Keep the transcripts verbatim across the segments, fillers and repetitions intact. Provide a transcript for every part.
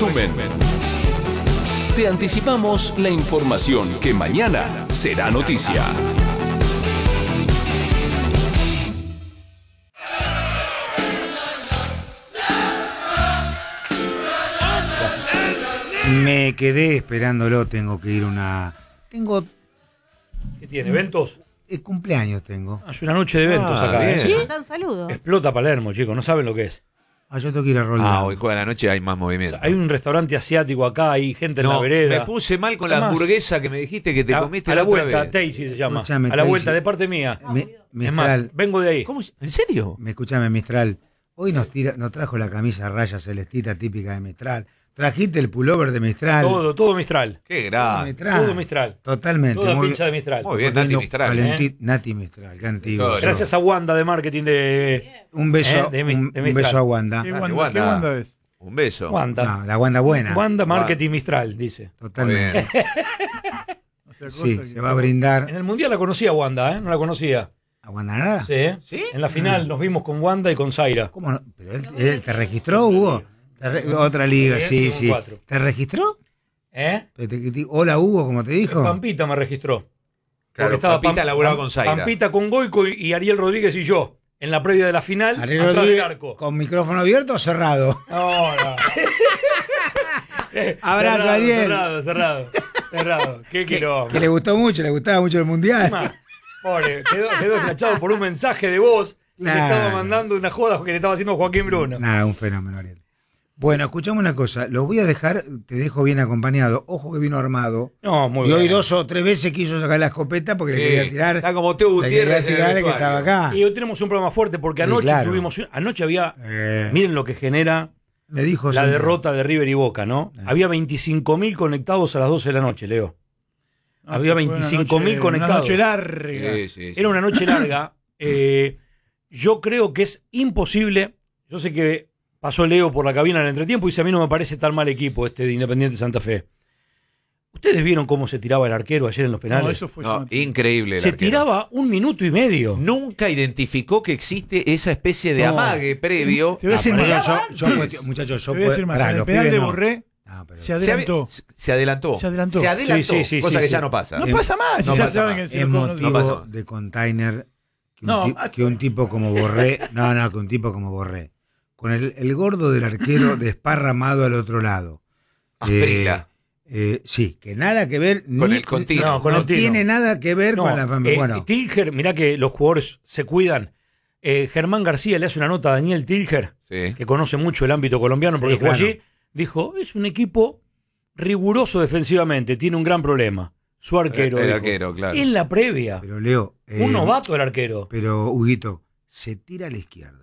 resumen. Te anticipamos la información que mañana será noticia. Me quedé esperándolo, tengo que ir a una... Tengo... ¿Qué tiene? ¿Eventos? El cumpleaños tengo. Es una noche de eventos Ah, acá, bien. ¿eh? ¿Sí? Un saludo. Explota Palermo, chicos, no saben lo que es. Ah, yo tengo que ir a Roldán. Ah, hoy juega la noche, hay más O movimiento. sea, hay un restaurante asiático acá, hay gente en No, la vereda. me puse mal con la Además, hamburguesa que me dijiste que te a, comiste a la, la otra vuelta, vez. Daisy se llama. Escuchame, a la Daisy. vuelta de parte mía. Me, Es Mistral, más, vengo de ahí. ¿Cómo? ¿En serio? me escuchame, Mistral. Hoy nos, tira, nos trajo la camisa raya celestita típica de Mistral. Trajiste el pullover de Mistral. Todo, todo Mistral. Qué Todo grande. Mistral. Todo Mistral. Totalmente. Toda muy, pincha de Mistral. Muy bien, Nati Lindo, Mistral. Valenti- ¿eh? Nati Mistral, qué antiguo. Historia. Gracias a Wanda de marketing de Un beso, Eh, de mi- un, de un Mistral. beso a Wanda. ¿Qué Ah, Wanda, Wanda. ¿Qué Wanda es? Un beso. Wanda. No, la Wanda buena. Wanda Marketing Mistral, dice. Totalmente. O sea, Sí, cosa que- se va a brindar. En el Mundial la conocía Wanda, ¿eh? No la conocía. ¿A Wanda nada? Sí, ¿eh? ¿Sí? En la final nos vimos con Wanda y con Zaira. ¿Cómo no? ¿Pero él, él te registró, Hugo? Te re- Otra liga, sí, Sí, sí. cuatro. ¿Te registró? ¿Eh? Te- te- te- Hola, Hugo, como te dijo. Pampita me registró. Claro, Porque estaba Pampita Pam- laburaba Pam- con Zaira. Pampita con Goico y, y Ariel Rodríguez y yo. En la previa de la final, Ariel atrás Rodríguez, del arco. ¿con micrófono abierto o cerrado? No, no. Eh, Abrazo, cerrado, Ariel. Cerrado, cerrado. Cerrado. Qué quilombo. Que le gustó mucho, le gustaba mucho el mundial. Encima, pobre, quedó, quedó escrachado por un mensaje de voz que le Nah. estaba mandando una joda que le estaba haciendo Joaquín Bruno. Nada, un fenómeno, Ariel. Bueno, escuchame una cosa. Los voy a dejar, te dejo bien acompañado. Ojo que vino armado. No, muy y hoy bien. dos o tres veces quiso sacar la escopeta porque le Sí, quería tirar. está como Teo le quería Gutiérrez en el tirar el que vestuario. estaba acá. Y hoy tenemos un programa fuerte porque Sí, anoche claro. tuvimos. Anoche había. Eh, Miren lo que genera me dijo la siempre. derrota de River y Boca, ¿no? Eh. Había veinticinco mil conectados a las doce de la noche, Leo. Ah, Había fue una veinticinco mil noche- conectados. Una noche larga. Sí, sí, sí. Era una noche larga. Eh, yo creo que es imposible. Yo sé que pasó Leo por la cabina en el entretiempo y dice: a mí no me parece tan mal equipo este de Independiente Santa Fe. ¿Ustedes vieron cómo se tiraba el arquero ayer en los penales? No, eso fue No, llamativo. increíble. el se arquero. tiraba un minuto y medio. Nunca identificó que existe esa especie de No. amague previo. Te voy a decir Ah, pero más. yo, yo, cuestión- muchachos, yo Te voy a decir puedo- más. pará, En el los penal pibes de no. Borré No, pero se Se, adelantó. ave- se adelantó. Se adelantó. Se adelantó. Sí, sí, sí, cosa sí, que sí. ya no pasa. No Em- pasa más. Si no ya pasa saben más. que es si no- motivo no pasa más. de container que un, No, ti- que un tipo como Borré, no, no, que un tipo como Borré, con el, el gordo del arquero desparramado al otro lado. Asprila. Eh, sí, que nada que ver Con ni- el continuo. no, No, con no el tino. tiene nada que ver No, con la familia. eh, Bueno, Tilger, mirá que los jugadores se cuidan. Eh, Germán García le hace una nota a Daniel Tilger, Sí. que conoce mucho el ámbito colombiano porque Sí, jugó claro. allí. Dijo: es un equipo riguroso defensivamente, tiene un gran problema. Su arquero. El dijo. arquero, claro. En la previa. pero Leo, eh, un novato el arquero. pero Huguito, se tira a la izquierda.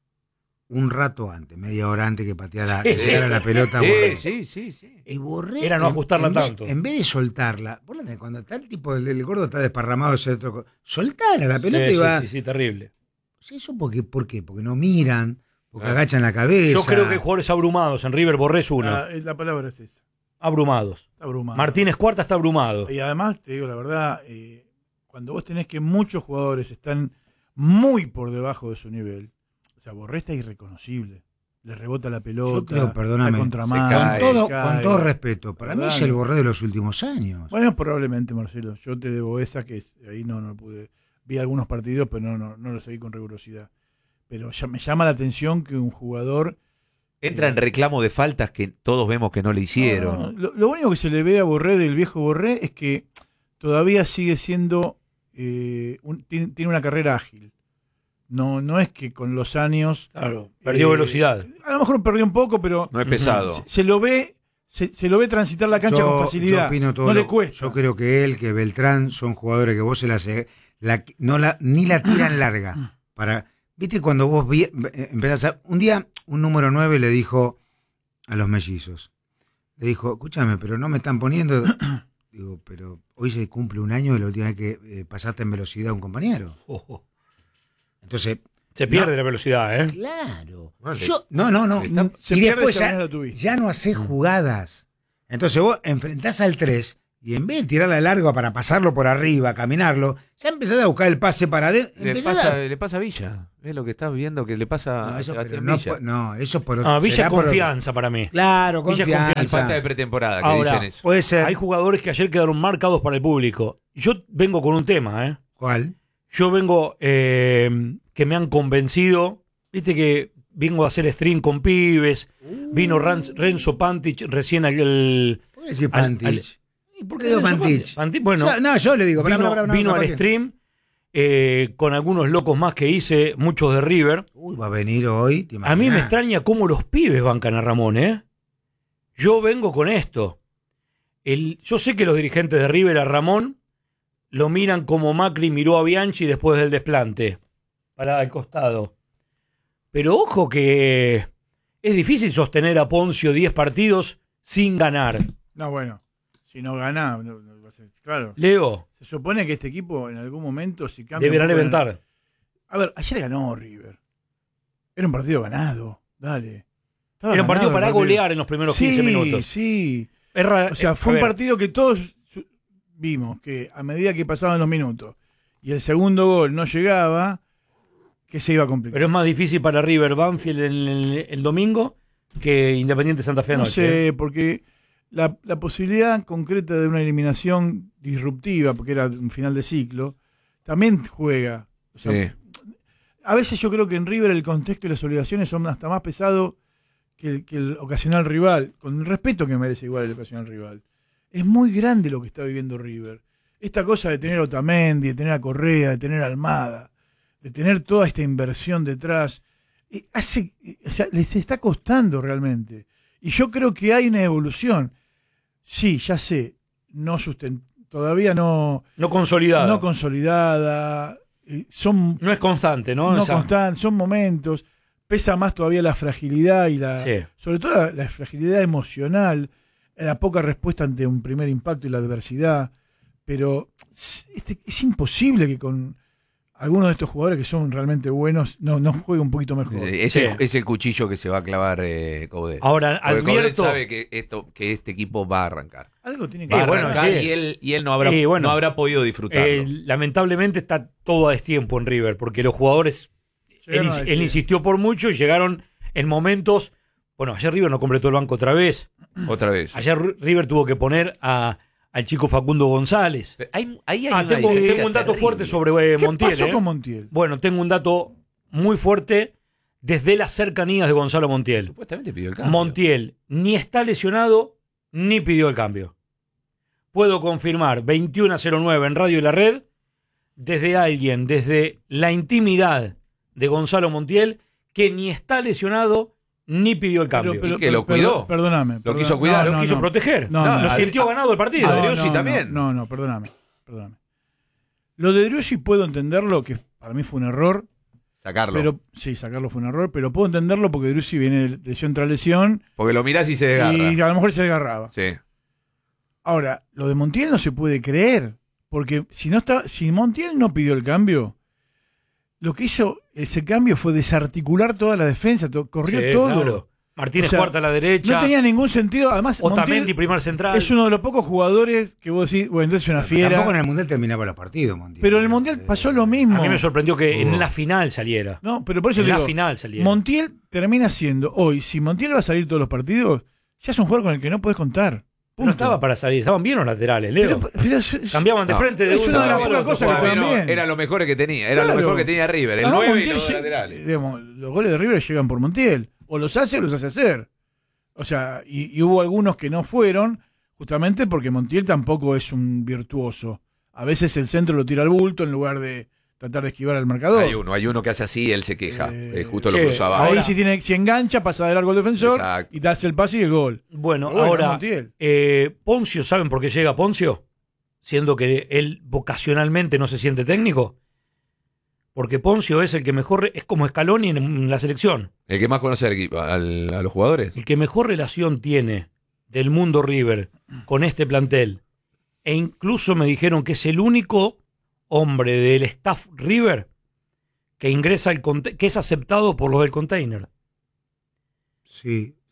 Un rato antes, media hora antes que pateara, Sí. que tirara la pelota a Borré. Sí, sí, sí, sí. Y Borré, Era no en- ajustarla en vez- tanto. En vez de soltarla, vos la tenés, cuando está el tipo, el, el gordo está desparramado, ese otro, co- soltala la pelota Sí, y sí, va. sí, sí, terrible. Sí, ¿eso por qué? ¿Por qué? Porque no miran, porque Ah. agachan la cabeza. Yo creo que hay jugadores abrumados. En River Borré es uno. La, la palabra es esa. Abrumados. Está abrumado. Martínez Cuarta está abrumado. Y además, te digo la verdad, eh, cuando vos tenés que muchos jugadores están muy por debajo de su nivel, o sea, Borré está irreconocible. Le rebota la pelota. Yo creo, perdóname, la contramano, se Con cae, todo, se cae. con todo respeto, para mí ¿Verdad? es el Borré de los últimos años. Bueno, probablemente, Marcelo. Yo te debo esa, que ahí no, no pude. Vi algunos partidos, pero no, no, no lo seguí con rigurosidad. Pero ya me llama la atención que un jugador. Entra en reclamo de faltas que todos vemos que no le hicieron. No, no, lo, lo único que se le ve a Borré, del viejo Borré, es que todavía sigue siendo. Eh, un- tiene, tiene una carrera ágil. No, no es que con los años. Claro, perdió eh, velocidad. A lo mejor perdió un poco, pero No es pesado. se, se lo ve. Se, se lo ve transitar la cancha Yo- con facilidad. yo opino todo no lo- le cuesta. Yo creo que él, que Beltrán, son jugadores que vos se las la, no la, ni la tiran larga. Para, ¿viste cuando vos vi, eh, empezás a. Un día, un número nueve le dijo a los mellizos. Le dijo, escúchame, pero no me están poniendo. Digo, pero hoy se cumple un año de la última vez que eh, pasaste en velocidad a un compañero. Ojo. Entonces. Se pierde no, la velocidad, ¿eh? Claro. No, le- Yo, no, no, no. le está- Se y pierde después si ya, apenas la tuviste. ya no haces jugadas. Entonces vos enfrentás al tres Y en vez de tirarla de largo para pasarlo por arriba, caminarlo, ya empezás a buscar el pase para adentro. Le Empezás pasa, a... le pasa a Villa. Es lo que estás viendo que le pasa No, a eso, pero Sebastián no, Villa. po- no, eso por Ah, Villa será por- confianza para mí. Claro, Villa confianza. confianza. Falta de pretemporada, que Ahora, dicen eso. Puede ser. Hay jugadores que ayer quedaron marcados para el público. Yo vengo con un tema, ¿eh? ¿Cuál? Yo vengo eh, que me han convencido. Viste que vengo a hacer stream con pibes. Vino Ran- Renzo Pantich recién al... al- ¿Por qué decir al- Pantich? al- ¿Y ¿Por qué digo Renzo Pantich? Pantich? Bueno, Yo- no, yo le digo, pará, vino, pará, pará, no, vino capaz al que- stream eh, con algunos locos más que hice, muchos de River. Uy, va a venir hoy, ¿te A mí imaginás? me extraña cómo los pibes bancan a Ramón, ¿eh? Yo vengo con esto. El, yo sé que los dirigentes de River a Ramón lo miran como Macri miró a Bianchi después del desplante, para el costado. Pero ojo que es difícil sostener a Poncio diez partidos sin ganar. No, bueno, si no gana, no- no va a ser- claro. Leo, Se supone que este equipo en algún momento, si cambia. deberá un poco en- levantar. A ver, ayer ganó River. Era un partido ganado, dale. Estaba Era un partido ganado el para partido. golear en los primeros Sí, quince minutos. sí. Erra- O sea, eh, fue a un ver, partido que todos su- vimos que a medida que pasaban los minutos y el segundo gol no llegaba, que se iba a complicar. Pero es más difícil para River Banfield el, el- el domingo que Independiente Santa Fe no anoche. sé, ¿eh? porque la, la posibilidad concreta de una eliminación disruptiva, porque era un final de ciclo, también juega. O sea, Sí. a veces yo creo que en River el contexto y las obligaciones son hasta más pesados que el, que el ocasional rival, con el respeto que merece igual el ocasional rival. Es muy grande lo que está viviendo River. Esta cosa de tener a Otamendi, de tener a Correa, de tener a Almada, de tener toda esta inversión detrás, eh, hace, eh, o sea, les está costando realmente. Y yo creo que hay una evolución. Sí, ya sé, no susten- todavía no, No consolidado. no No, consolidada, eh, son es constante, ¿no? no Esa- constantes, son momentos. Pesa más todavía la fragilidad y la, Sí. sobre todo la, la fragilidad emocional, la poca respuesta ante un primer impacto y la adversidad. Pero es, este- es imposible que con algunos de estos jugadores que son realmente buenos no, no juegue un poquito mejor. Es, Sí. el, es el cuchillo que se va a clavar eh, Coudet. Ahora, Porque Coudet advierto... sabe que, esto, que este equipo va a arrancar. Algo tiene que Va a Eh, bueno, arrancar sí. y, él, y él no habrá, Eh, bueno. no habrá podido disfrutarlo. eh, lamentablemente está todo a destiempo en River, porque los jugadores... Él, Llegaron a ins- él destiempo. insistió por mucho y llegaron en momentos... Bueno, ayer River no completó el banco otra vez. Otra vez. Ayer R- River tuvo que poner a, al chico Facundo González. Pero Hay, ahí hay Ah, una tengo, diferencia tengo un dato terrible. fuerte sobre eh, ¿Qué Montiel. pasó eh. con Montiel? Bueno, tengo un dato muy fuerte desde las cercanías de Gonzalo Montiel. Supuestamente pidió el cambio. Montiel ni está lesionado ni pidió el cambio. Puedo confirmar, veintiuno a cero nueve en Radio y la Red, desde alguien, desde la intimidad de Gonzalo Montiel, que ni está lesionado ni pidió el cambio. ¿Y que lo cuidó? Perdóname. Lo perdóname. quiso cuidar, lo no, quiso no. proteger. No, lo no, sintió Adri- ganado el partido. Adri- No, Driussi no, también. No, no, perdóname, perdóname. Lo de Driussi puedo entenderlo, que para mí fue un error, Sacarlo. pero sí, sacarlo fue un error, pero puedo entenderlo porque Driussi viene de lesión tras lesión Porque lo mirás y se desgarra. y a lo mejor se desgarraba. Sí. Ahora, lo de Montiel no se puede creer, porque si no está, si Montiel no pidió el cambio, lo que hizo ese cambio fue desarticular toda la defensa, to- corrió Sí, todo. claro. Martínez O sea, cuarta a la derecha. No tenía ningún sentido, además Otamendi Montiel primer central. es uno de los pocos jugadores que vos decís, bueno, entonces es una fiera. Tampoco en el Mundial terminaba los partidos, Montiel. Pero en el Mundial pasó lo mismo. A mí me sorprendió que Oh. en la final saliera. No, pero por eso En te la digo, final saliera. Montiel termina siendo hoy, si Montiel va a salir todos los partidos, ya es un jugador con el que no puedes contar. No estaba para salir. Estaban bien los laterales, Leo. Pero- pero es- Cambiaban de No. frente de Es uno una de a las otro. pocas cosas que Para mí no, también. era lo mejor que tenía. Era Claro. lo mejor que tenía River. El Además, nueve y Montiel los lle- laterales. digamos, los goles de River llegan por Montiel. O los hace o los hace hacer. O sea, y, y hubo algunos que no fueron, justamente porque Montiel tampoco es un virtuoso. A veces el centro lo tira al bulto en lugar de tratar de esquivar al marcador. Hay uno, hay uno que hace así y él se queja. Eh, Eh, justo sí, lo cruzaba. Ahí ahora- si, tiene, si engancha, pasa de largo al defensor Exacto. y te hace el pase y el gol. Bueno, Pero bueno, ahora, Montiel. eh, Poncio, ¿saben por qué llega Poncio? Siendo que él vocacionalmente no se siente técnico. Porque Poncio es el que mejor, es como Scaloni en, en la selección. El que más conoce al equipo, al- a los jugadores. El que mejor relación tiene del mundo River con este plantel. E incluso me dijeron que es el único hombre del staff River que ingresa al conte- que es aceptado por los del container. Sí,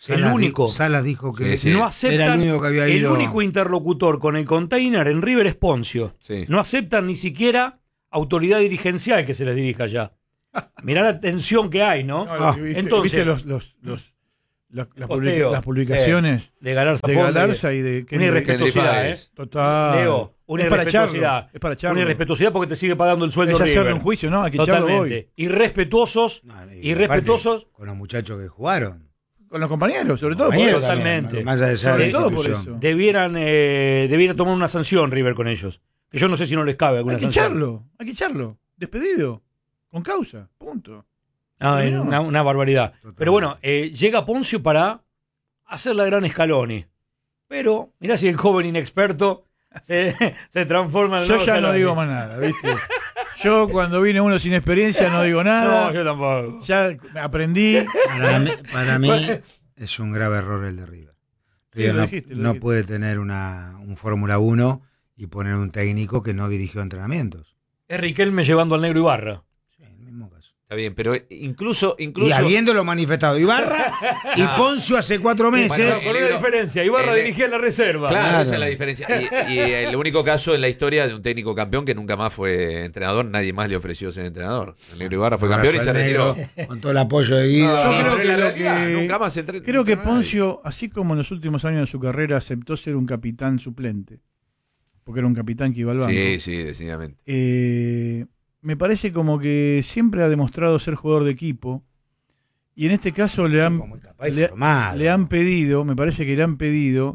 el Salas único. di- Salas dijo que Sí, sí. No aceptan, era el único que había el ido. único interlocutor con el container en River es Poncio. Sí. No aceptan ni siquiera autoridad dirigencial que se les dirija allá. Mirá la tensión que hay, ¿no? No, Ah, ¿viste, entonces- ¿viste los, los, los- las, las Posteo. publica- las publicaciones De Galarza. de Fonda y Galarza y de Una irrespetuosidad, ¿eh? Total. Leo, una es para irrespetuosidad. echarlo. Es para echarlo. Una irrespetuosidad porque te sigue pagando el sueldo Es hacerle River. un juicio, ¿no? Hay que echarlo Totalmente. hoy. Irrespetuosos, No, y irrespetuosos. aparte, con los muchachos que jugaron. Con los compañeros, sobre todo por Compañeros eso. Totalmente. también, más allá de esa Sobre todo por institución. eso. Debieran, eh, debiera tomar una sanción River con ellos. Que yo no sé si no les cabe alguna Hay que sanción. echarlo. Hay que echarlo. Despedido. Con causa. Punto. Ah, Sí, no. una, una barbaridad. Totalmente. Pero bueno, eh, llega Poncio para hacer la gran Scaloni. Pero, mirá si el joven inexperto se, se transforma en el Yo nuevo ya no Scaloni. digo más nada, ¿viste? Yo cuando viene uno sin experiencia no digo nada. No, yo tampoco. Ya aprendí. Para mí, para mí es un grave error el de River. Sí, River lo no, dijiste, lo no dijiste. puede tener una, un Fórmula uno y poner un técnico que no dirigió entrenamientos. Es Riquelme llevando al negro Ibarra. Sí, en el mismo caso. Está bien, pero incluso, incluso Y habiéndolo manifestado Ibarra y Poncio hace cuatro meses. Bueno, Sí, con una libro- diferencia. Ibarra el- dirigía la reserva. Claro, Claro. esa es la diferencia. Y, y el único caso en la historia de un técnico campeón que nunca más fue entrenador, nadie más le ofreció ser entrenador. El Negro Ibarra fue campeón y se Abrazo al retiró. negro, con todo el apoyo de Guido. Yo No, creo no, que la lo realidad, que- nunca más entre- Creo que entrenó nadie. Poncio, así como en los últimos años de su carrera, aceptó ser un capitán suplente. Porque era un capitán que iba al banco. Sí, sí, decididamente. Eh, me parece como que siempre ha demostrado ser jugador de equipo. Y en este caso le han, Muy capaz y le, formado. le han pedido, me parece que le han pedido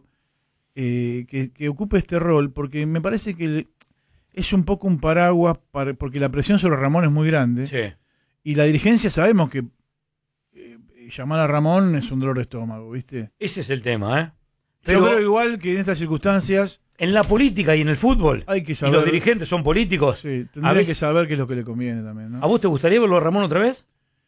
eh, que, que ocupe este rol, porque me parece que le- es un poco un paraguas, para, porque la presión sobre Ramón es muy grande. Sí. Y la dirigencia sabemos que eh, llamar a Ramón es un dolor de estómago, ¿viste? Ese es el tema, ¿eh? Pero Pero Yo creo igual que en estas circunstancias en la política y en el fútbol, hay que y saber. los dirigentes son políticos. Sí, A tendría veces- que saber qué es lo que le conviene también, ¿no? ¿A vos te gustaría verlo a Ramón otra vez?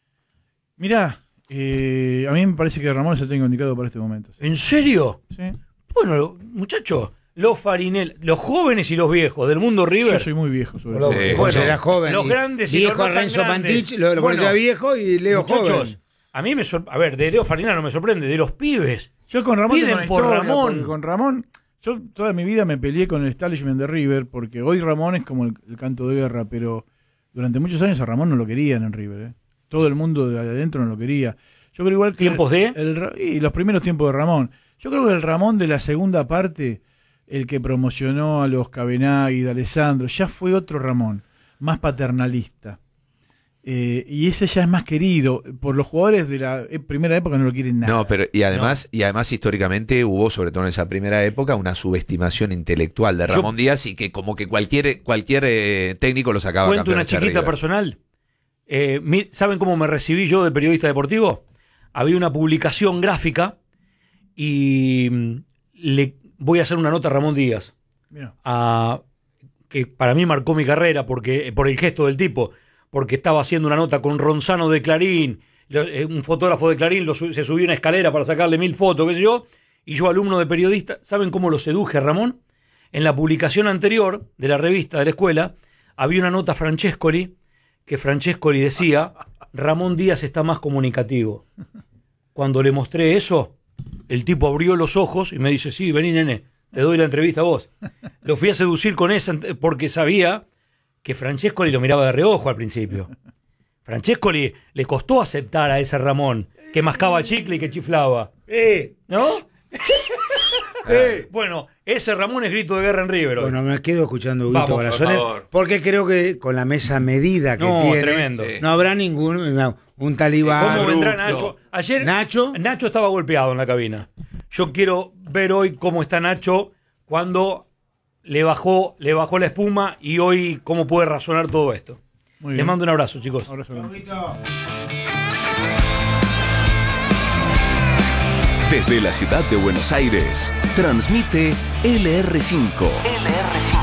Mirá, eh, a mí me parece que Ramón es el técnico indicado para este momento. ¿Sí? ¿En serio? ¿Sí? Bueno, muchachos, los Farinel, los jóvenes y los viejos del mundo River. Yo soy muy viejo sobre Vos, eso. Sí. vos Bueno, eras joven. los y grandes y viejo los no tan Renzo grandes. Pantich, lo, lo Bueno, conocía viejo y Leo muchachos, joven. a mí me sor- a ver, de Leo Farinel no me sorprende, de los pibes. Yo con Ramón Piden tengo una por historia, Ramón. porque con Ramón, yo toda mi vida me peleé con el establishment de River, porque hoy Ramón es como el, el canto de guerra, pero durante muchos años a Ramón no lo querían en River. ¿eh? Todo el mundo de adentro no lo quería. Yo creo igual que ¿Tiempos de? el, Ra- y los primeros tiempos de Ramón. Yo creo que el Ramón de la segunda parte, el que promocionó a los Cabenagui, de Alessandro, ya fue otro Ramón, más paternalista. Eh, y ese ya es más querido. Por los jugadores de la eh, primera época no lo quieren nada. No, pero y además, y además históricamente hubo, sobre todo en esa primera época, una subestimación intelectual de Ramón Díaz y que como que cualquier, cualquier eh, técnico lo sacaba Cuento campeón una hacia chiquita River. personal. Eh, mi- ¿Saben cómo me recibí yo de periodista deportivo? Había una publicación gráfica y mm, le voy a hacer una nota a Ramón Díaz, Mirá. a- que para mí marcó mi carrera porque por el gesto del tipo, porque estaba haciendo una nota con Ronzano de Clarín, lo- eh, un fotógrafo de Clarín lo su- se subió a una escalera para sacarle mil fotos, qué sé yo, y yo, alumno de periodista, ¿saben cómo lo seduje a Ramón? En la publicación anterior de la revista de la escuela había una nota a Francescoli, que Francescoli decía, Ramón Díaz está más comunicativo. Cuando le mostré eso, el tipo abrió los ojos y me dice, sí, vení nene, te doy la entrevista a vos. Lo fui a seducir con esa porque sabía que Francescoli lo miraba de reojo al principio. Francescoli le costó aceptar a ese Ramón, que mascaba chicle y que chiflaba. Eh, ¿No? Eh, bueno, ese Ramón es grito de guerra en River hoy. bueno, me quedo escuchando a Huguito Vamos, por Balazones, favor. porque creo que con la mesa medida que No, tiene, tremendo. Sí. no habrá ningún no, un talibán. ¿Cómo vendrá Abrupto. Nacho? Ayer Nacho. Nacho estaba golpeado en la cabina. Yo quiero ver hoy cómo está Nacho cuando le bajó, le bajó la espuma y hoy cómo puede razonar todo esto. Muy Les bien. mando un abrazo, chicos. Abrazo grande. Desde la ciudad de Buenos Aires, transmite L R cinco. L R cinco.